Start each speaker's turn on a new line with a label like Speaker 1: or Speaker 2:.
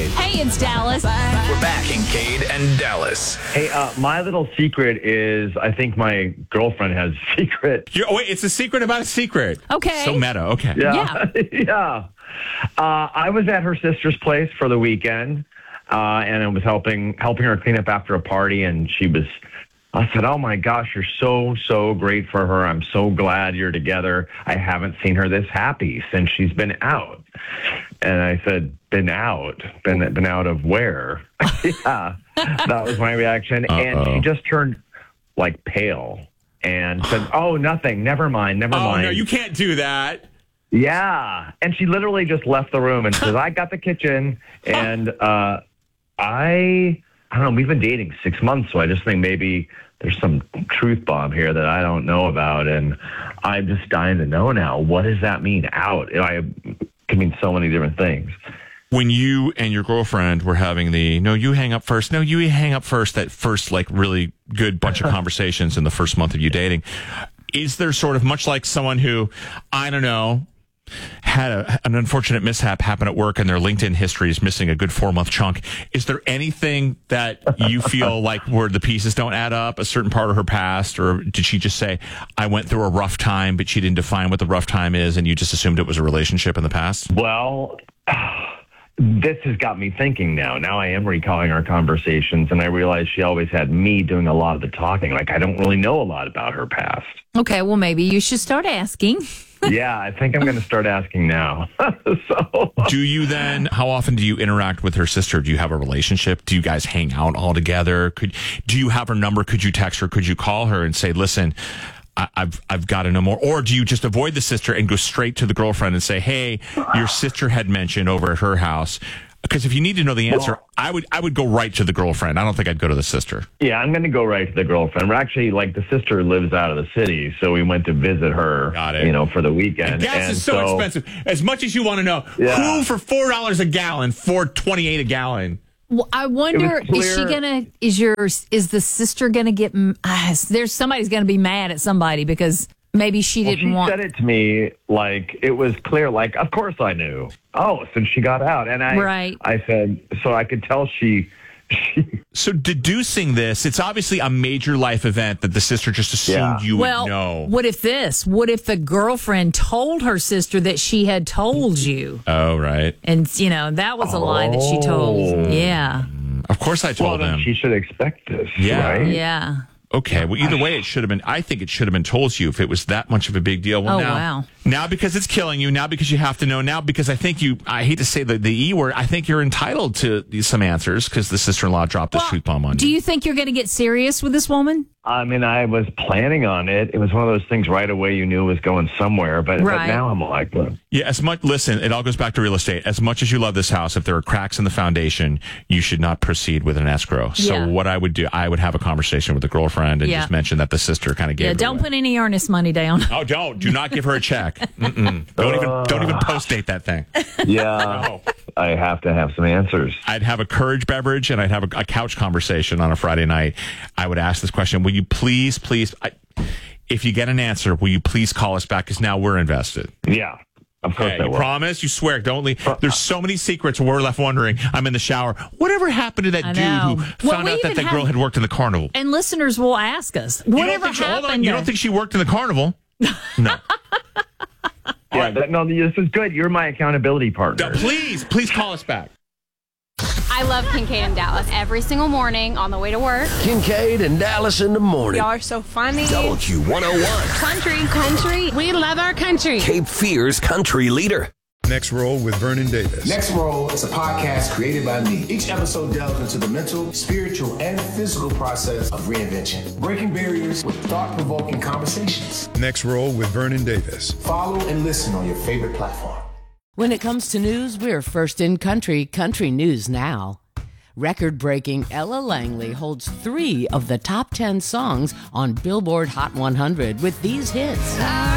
Speaker 1: Hey, it's Dallas.
Speaker 2: We're back, Kincaid and Dallas.
Speaker 3: Hey, my little secret is I think my girlfriend has a secret.
Speaker 4: Wait, it's a secret about a secret.
Speaker 1: Okay.
Speaker 4: So meta. Okay.
Speaker 1: Yeah.
Speaker 3: Yeah. I was at her sister's place for the weekend, and I was helping her clean up after a party, and I said, oh my gosh, you're so great for her. I'm so glad you're together. I haven't seen her this happy since she's been out. And I said, been out? Been out of where? Yeah, that was my reaction. And she just turned like pale and said, oh, nothing. Never mind.
Speaker 4: Oh, no, you can't do that.
Speaker 3: Yeah. And she literally just left the room and says, I got the kitchen. And I don't know, we've been dating 6 months, so I just think maybe there's some truth bomb here that I don't know about, and I'm just dying to know now. What does that mean, out? It can mean so many different things.
Speaker 4: When you and your girlfriend were having you hang up first, that first, like, really good bunch of conversations in the first month of you dating, is there sort of much like someone who, I don't know, had an unfortunate mishap happen at work and their LinkedIn history is missing a good 4-month chunk. Is there anything that you feel like where the pieces don't add up, a certain part of her past, or did she just say, I went through a rough time, but she didn't define what the rough time is, and you just assumed it was a relationship in the past?
Speaker 3: Well, this has got me thinking now. Now I am recalling our conversations, and I realize she always had me doing a lot of the talking. Like, I don't really know a lot about her past.
Speaker 1: Okay, well, maybe you should start asking.
Speaker 3: Yeah, I think I'm going to start asking now.
Speaker 4: Do you then, how often do you interact with her sister? Do you have a relationship? Do you guys hang out all together? Do you have her number? Could you text her? Could you call her and say, listen, I've got to know more? Or do you just avoid the sister and go straight to the girlfriend and say, hey, your sister had mentioned over at her house? Because if you need to know the answer, I would go right to the girlfriend. I don't think I'd go to the sister.
Speaker 3: Yeah, I'm going to go right to the girlfriend. We're actually, like, the sister lives out of the city, so we went to visit her, for the weekend.
Speaker 4: And gas is so expensive. As much as you want to know, who for $4 a gallon, $4.28 a gallon?
Speaker 1: Well, I wonder, is the sister going to get, somebody's going to be mad at somebody because maybe she didn't want.
Speaker 3: She said it to me like it was clear, like, of course I knew. Oh, since she got out. And I said, so I could tell she.
Speaker 4: So deducing this, it's obviously a major life event that the sister just assumed you would know.
Speaker 1: What if the girlfriend told her sister that she had told you?
Speaker 4: Oh, right.
Speaker 1: And, that was a lie that she told. Yeah.
Speaker 4: Of course I told them.
Speaker 3: She should expect this,
Speaker 4: right?
Speaker 1: Yeah.
Speaker 4: Okay, well, either way, I think it should have been told to you if it was that much of a big deal. Well, now because it's killing you, now because you have to know, now because I hate to say the E word, I think you're entitled to some answers because the sister-in-law dropped the truth bomb on you.
Speaker 1: Do you think you're going to get serious with this woman?
Speaker 3: I mean, I was planning on it. It was one of those things right away you knew it was going somewhere, but now I'm like, look.
Speaker 4: Yeah, listen, it all goes back to real estate. As much as you love this house, if there are cracks in the foundation, you should not proceed with an escrow. So what I would do, I would have a conversation with the girlfriend and just mention that the sister kind of gave it
Speaker 1: don't
Speaker 4: away.
Speaker 1: Put any earnest money down.
Speaker 4: Oh, do not give her a check. Don't even post date that thing.
Speaker 3: Yeah. No. I have to have some answers.
Speaker 4: I'd have a courage beverage and I'd have a couch conversation on a Friday night. I would ask this question. Will you please, if you get an answer, will you please call us back? Because now we're invested.
Speaker 3: Yeah. Of course I will.
Speaker 4: You promise? You swear? Don't leave. There's so many secrets we're left wondering. I'm in the shower. Whatever happened to that dude who found out that girl had worked in the carnival?
Speaker 1: And listeners will ask us, whatever happened?
Speaker 4: Hold on. You don't think she worked in the carnival? No.
Speaker 3: Yeah, this is good. You're my accountability partner.
Speaker 4: Please call us back.
Speaker 5: I love Kincaid and Dallas every single morning on the way to work.
Speaker 6: Kincaid and Dallas in the morning.
Speaker 5: Y'all are so funny.
Speaker 6: WQ101.
Speaker 5: Country. We love our country.
Speaker 6: Cape Fear's country leader.
Speaker 7: Next Roll with Vernon Davis.
Speaker 8: Next Roll is a podcast created by me. Each episode delves into the mental, spiritual, and physical process of reinvention, breaking barriers with thought-provoking conversations.
Speaker 7: Next Roll with Vernon Davis.
Speaker 8: Follow and listen on your favorite platform.
Speaker 9: When it comes to news, we're first in country news now. Record-breaking Ella Langley holds 3 of the top 10 songs on Billboard Hot 100 with these hits.